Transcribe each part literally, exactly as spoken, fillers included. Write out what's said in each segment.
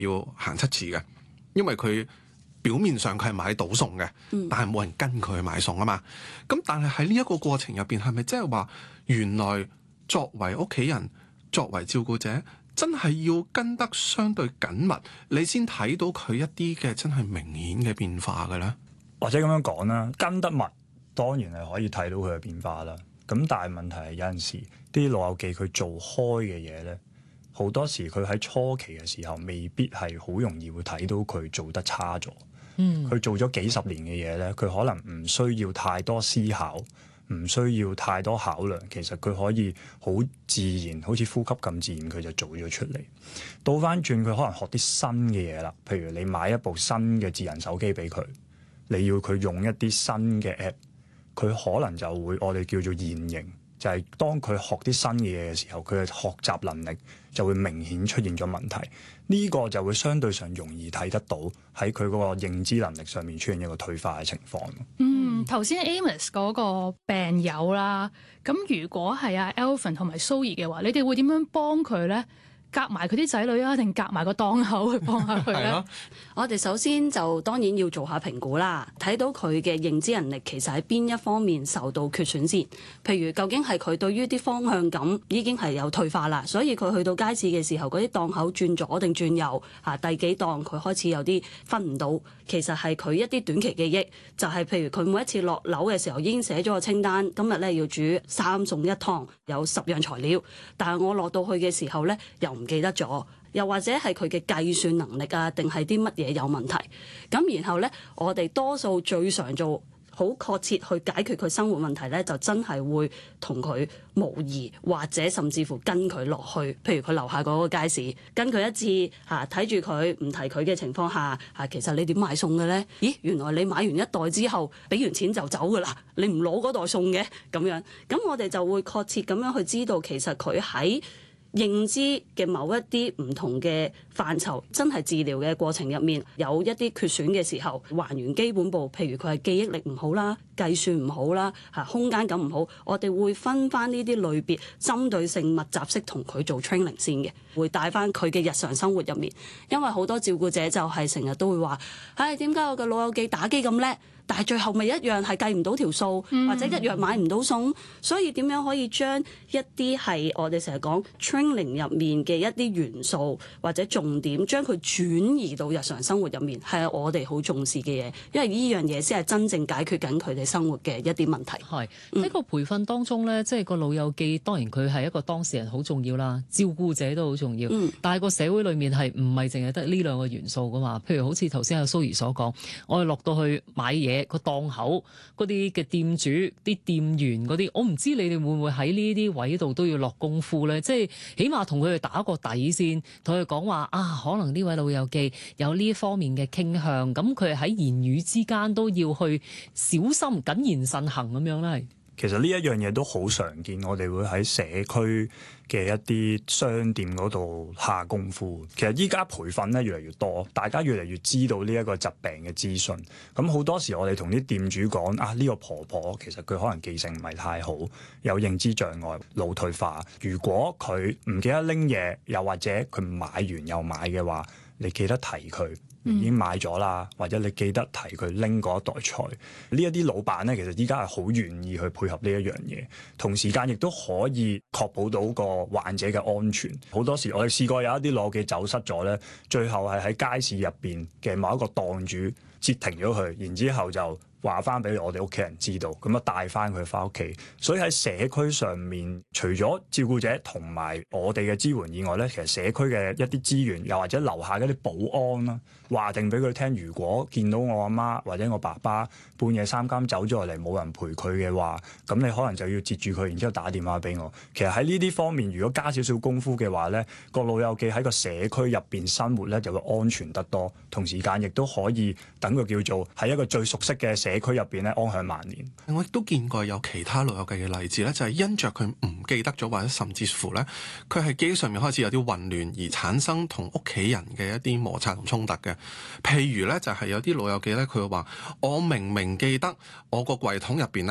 要行七次嘅，因為佢表面上佢係買到餸嘅，但係冇人跟佢去買餸啊嘛。咁但係喺呢一個過程入邊，係咪即係話原來作為屋企人、作為照顧者，真係要跟得相對緊密，你先睇到佢一啲嘅真係明顯嘅變化嘅咧？ 或者咁樣講啦，跟得密當然係可以睇到佢嘅變化啦。咁但係問題係有陣時啲老友記佢做開嘅嘢咧，好多時佢喺初期嘅時候未必係好容易會睇到佢做得差咗。嗯，佢做咗幾十年嘅嘢咧，佢可能唔需要太多思考，唔需要太多考量，其實佢可以好自然，好似呼吸咁自然，佢就做咗出嚟。倒翻轉，佢可能學啲新嘅嘢啦，譬如你買一部新嘅智能手機俾佢，你要佢用一啲新嘅 app， 佢可能就會我哋叫做現形。就係當佢學啲新嘅嘢嘅時候，佢嘅學習能力就會明顯出現咗問題。呢個就會相對上容易睇得到喺佢嗰個認知能力上面出現一個退化嘅情況。 嗯，頭先 Amos 嗰個病友啦，咁如果係阿 Alvin 同埋 Zoe 嘅話，你哋會點樣幫佢咧？夾埋佢啲仔女啊，定夾埋個檔口去幫下佢咧？ 我哋首先就當然要做下評估啦，睇到佢嘅認知能力其實喺邊一方面受到缺損先。譬如究竟係佢對於啲方向感已經係有退化啦，所以佢去到街市嘅時候，嗰啲檔口轉左定轉右啊，第幾檔佢開始有啲分唔到。其實係佢一啲短期記憶，就係、是、譬如佢每一次落樓嘅時候已經寫咗個清單，今日咧要煮三餸一湯，有十樣材料，但係我落到去嘅時候咧又唔記得咗，又或者係佢嘅計算能力啊，定係啲乜嘢有問題？咁然後咧，我哋多數最常做好確切去解決佢生活問題咧，就真係會同佢模擬，或者甚至乎跟佢落去。譬如佢樓下嗰個街市，跟佢一次嚇，睇住佢唔提佢嘅情況下嚇、啊，其實你點買餸嘅咧？咦，原來你買完一袋之後，俾完錢就走噶啦，你唔攞嗰袋餸嘅咁樣。咁我哋就會確切咁樣去知道，其實佢喺認知嘅某一啲唔同嘅範疇，真係治療嘅過程入面有一啲缺損嘅時候，還原基本步，譬如佢係記憶力唔好啦、計算唔好啦、嚇空間感唔好，我哋會分翻呢啲類別，針對性密集式同佢做 training 先嘅，會帶翻佢嘅日常生活入面。因為好多照顧者就係成日都會話：唉，點解我嘅老友記打機咁叻？但係最後咪一樣係計唔到條數，或者一樣買唔到餸，所以點樣可以將一啲係我哋成日講 training 入面嘅一啲元素或者重點，將佢轉移到日常生活入面，係我哋好重視嘅嘢，因為呢樣嘢先係真正解決緊佢哋生活嘅一啲問題。 係喺個培訓當中咧，即係個老友記，當然佢係一個當事人好重要啦，照顧者都好重要。嗯、但係個社會裡面係唔係淨係得呢兩個元素噶嘛？譬如好似頭先阿 Zoe 所講，我哋落到去買嘢。個檔口嗰啲嘅店主、啲店員嗰啲，我唔知你哋會唔會喺呢啲位度都要落功夫咧？即係起碼同佢哋打個底先，同佢講話啊，可能呢位老友記有呢方面嘅傾向，咁佢喺言語之間都要去小心、謹言慎行咁樣咧。 其實呢一樣嘢都好常見，我哋會喺社區嘅一啲商店嗰度下功夫。其實依家培訓咧越嚟越多，大家越嚟越知道呢一個疾病嘅資訊。咁好多時我哋同啲店主講啊，呢個婆婆其實佢可能記性唔係太好，有認知障礙、腦退化。如果佢唔記得拎嘢，又或者佢買完又買嘅話，你記得提佢。已經買咗啦，或者你記得提佢拎嗰一袋菜。呢一啲老闆咧，其實依家係好願意去配合呢一樣嘢，同時間亦都可以確保到個患者嘅安全。好多時我哋試過有一啲老友記走失咗咧，最後係喺街市入邊嘅某一個檔主截停咗佢，然之後就話翻俾我哋屋企人知道，咁啊帶翻佢翻屋企。所以喺社區上面，除咗照顧者同埋我哋嘅支援以外咧，其實社區嘅一啲資源，又或者樓下嗰啲保安啦，話定俾佢聽，如果見到我阿媽或者我爸爸半夜三更走咗落嚟，冇人陪佢嘅話，咁你可能就要截住佢，然之後打電話俾我。其實喺呢啲方面，如果加少少功夫嘅話咧，個老友記喺個社區入邊生活咧，就會安全得多，同時間亦都可以等佢叫做喺一個最熟悉嘅社區入邊咧安享晚年。 我亦都見過有其他老友記嘅例子咧，就係因着佢唔記得咗，或者甚至乎咧，佢係記憶上面開始有啲混亂，而產生同屋企人嘅一啲摩擦同衝突嘅。譬如咧，就係有啲老友記咧，佢會話：我明明記得我個櫃桶入邊咧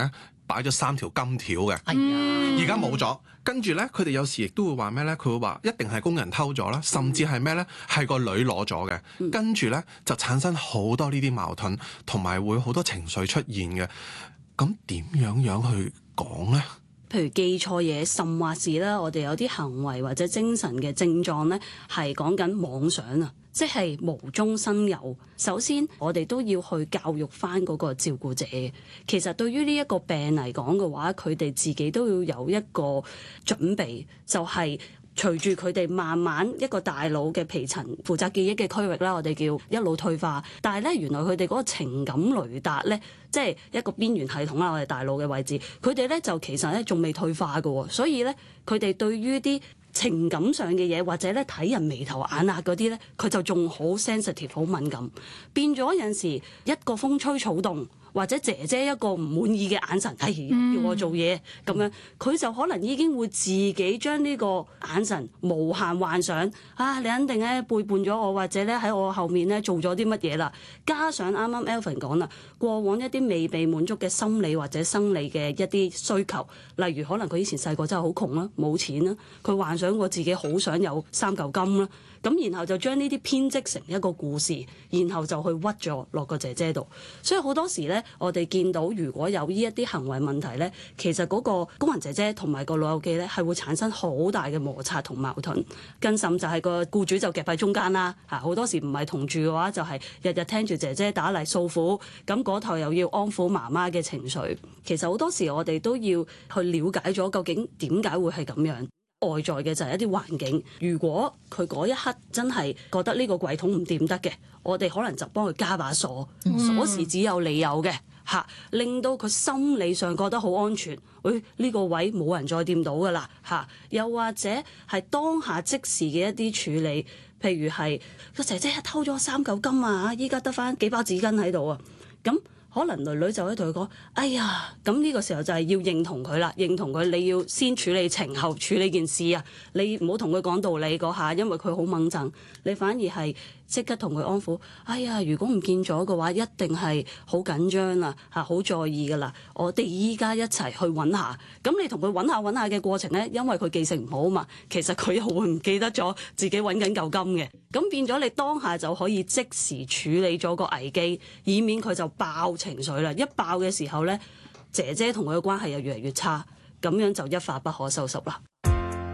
擺咗三條金條嘅， 哎呀， 而家冇咗。跟住咧，佢哋有時亦都會話咩咧？佢會話一定係工人偷咗啦，甚至係咩咧？係個女攞咗嘅。 嗯、 跟住咧就產生好多呢啲矛盾，同埋會好多情緒出現嘅。咁點樣樣去講咧？ 譬如記錯嘢，甚或是啦，我哋有啲行為或者精神嘅症狀咧，係講緊妄想啊，即係無中生有。首先，我哋都要去教育翻嗰個照顧者。其實對於呢一個病嚟講嘅話，佢哋自己都要有一個準備，就係、是。隨住佢哋慢慢一個大腦嘅皮層負責記憶嘅區域啦，我哋叫一路退化。但係咧，原來佢哋嗰個情感雷達咧，即係一個邊緣系統啦，我哋大腦嘅位置，佢哋咧就其實咧仲未退化嘅，所以咧佢哋對於啲情感上嘅嘢，或者咧睇人眉頭眼額嗰啲咧，佢就仲好 sensitive 好敏感，變咗有陣時一個風吹草動。或者姐姐一個唔滿意嘅眼神，係、哎、要我做嘢咁樣，佢就可能已經會自己將呢個眼神無限幻想啊！你肯定咧背叛咗我，或者咧喺我後面咧做咗啲乜嘢啦？加上啱啱 Alvin 講啦，過往一啲未被滿足嘅心理或者生理嘅一啲需求，例如可能佢以前細個真係好窮啦，冇錢啦，佢幻想過自己好想有三嚿金啦。咁然後就將呢啲編織成一個故事，然後就去屈咗落個姐姐度。所以好多時咧，我哋見到如果有呢一啲行為問題咧，其實嗰個工人姐姐同埋個老友記咧係會產生好大嘅摩擦同矛盾。更甚就係個僱主就夾喺中間啦。嚇，好多時唔係同住嘅話，就係日日聽住姐姐打嚟訴苦，咁嗰頭又要安撫媽媽嘅情緒。其實好多時我哋都要去了解咗究竟點解會係咁樣。外在嘅就係一啲環境，如果佢嗰一刻真係覺得呢個櫃桶唔掂得嘅，我哋可能就幫佢加把鎖，鎖匙只有你有嘅嚇，令到佢心理上覺得好安全。誒、哎、呢個位冇人再掂到㗎啦嚇，又或者係當下即時嘅一啲處理，譬如係個姐姐偷咗三嚿金啊，依家得返幾包紙巾喺度啊，咁。可能女女就會同佢講：哎呀，咁呢個時候就係要認同佢啦，認同佢，你要先處理情後處理件事啊！你唔好同佢講道理嗰下，因為佢好掹憎，你反而係即刻同佢安撫。哎呀，如果唔見咗嘅話，一定係好緊張啦，嚇好在意噶啦。我哋依家一齊去揾下。咁你同佢揾下揾下嘅過程咧，因為佢記性唔好啊嘛，其實佢又會唔記得咗自己揾緊嚿金嘅。咁變咗你當下就可以即時處理咗個危機，以免佢就爆情緒啦。一爆嘅時候咧，姐姐同佢嘅關係又越嚟越差，咁樣就一發不可收拾啦。